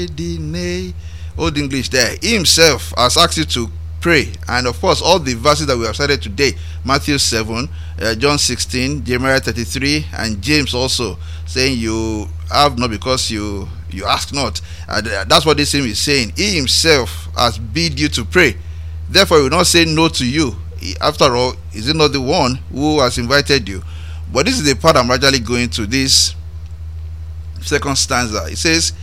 the nay. Old English there. He himself has asked you to pray. And of course, all the verses that we have studied today, Matthew 7, John 16, Jeremiah 33, and James also, saying you have not because you ask not. That's what this hymn is saying. He himself has bid you to pray. Therefore, he will not say no to you. After all, is it not the one who has invited you? But this is the part I'm gradually going to, this second stanza. It says,